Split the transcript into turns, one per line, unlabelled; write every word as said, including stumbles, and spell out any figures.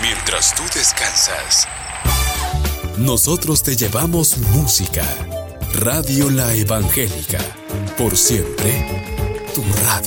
mientras tú descansas. Nosotros te llevamos música. Radio La Evangélica. Por siempre, tu radio.